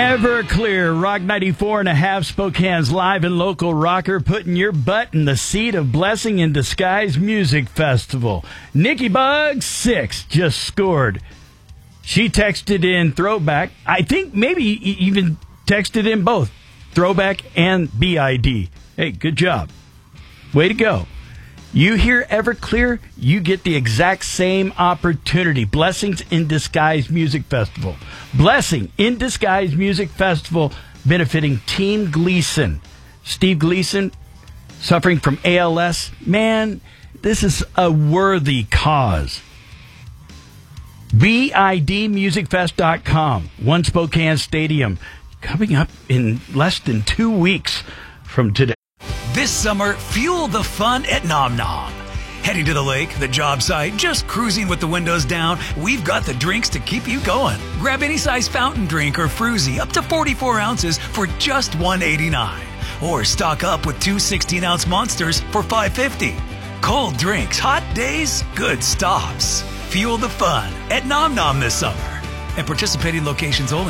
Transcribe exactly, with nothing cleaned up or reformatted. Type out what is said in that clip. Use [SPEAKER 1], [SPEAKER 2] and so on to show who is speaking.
[SPEAKER 1] Everclear, Rock ninety-four and a half, Spokane's live and local rocker, putting your butt in the seat of Blessing in Disguise Music Festival. Nikki Bug six just scored. She texted in throwback. I think maybe even texted in both throwback and B I D. Hey, good job. Way to go. You hear Everclear, you get the exact same opportunity. Blessings in Disguise Music Festival. Blessing in Disguise Music Festival benefiting Team Gleason. Steve Gleason, suffering from A L S. Man, this is a worthy cause. B I D music fest dot com, One Spokane Stadium, coming up in less than two weeks from today.
[SPEAKER 2] This summer, fuel the fun at Nom Nom. Heading to the lake, the job site, just cruising with the windows down, we've got the drinks to keep you going. Grab any size fountain drink or fruzy up to forty-four ounces for just one eighty-nine. Or stock up with two sixteen-ounce monsters for five fifty. Cold drinks, hot days, good stops. Fuel the fun at Nom Nom this summer. And participating locations only.